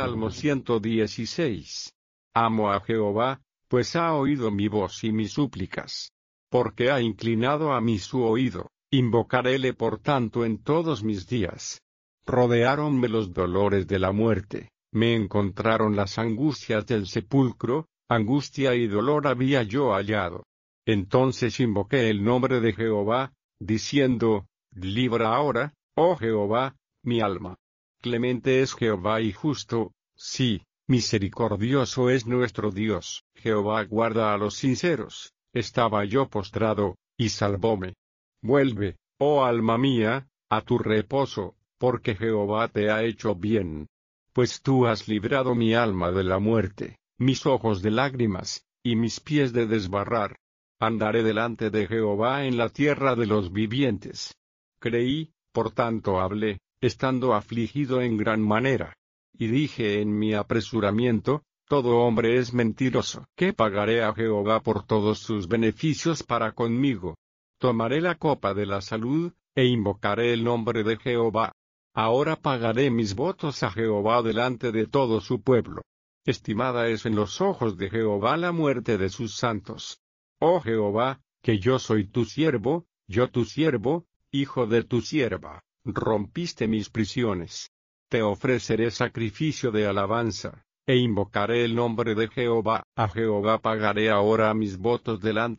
Salmo 116. Amo a Jehová, pues ha oído mi voz y mis súplicas. Porque ha inclinado a mí su oído, invocaréle por tanto en todos mis días. Rodeáronme los dolores de la muerte, me encontraron las angustias del sepulcro, angustia y dolor había yo hallado. Entonces invoqué el nombre de Jehová, diciendo, libra ahora, oh Jehová, mi alma. Clemente es Jehová y justo, sí, misericordioso es nuestro Dios. Jehová guarda a los sinceros. Estaba yo postrado, y salvóme. Vuelve, oh alma mía, a tu reposo, porque Jehová te ha hecho bien. Pues tú has librado mi alma de la muerte, mis ojos de lágrimas, y mis pies de desbarrar. Andaré delante de Jehová en la tierra de los vivientes. Creí, por tanto hablé, estando afligido en gran manera. Y dije en mi apresuramiento, todo hombre es mentiroso. ¿Qué pagaré a Jehová por todos sus beneficios para conmigo? Tomaré la copa de la salud, e invocaré el nombre de Jehová. Ahora pagaré mis votos a Jehová delante de todo su pueblo. Estimada es en los ojos de Jehová la muerte de sus santos. Oh Jehová, que yo soy tu siervo, yo tu siervo, hijo de tu sierva, rompiste mis prisiones. Te ofreceré sacrificio de alabanza, e invocaré el nombre de Jehová. A Jehová pagaré ahora mis votos delante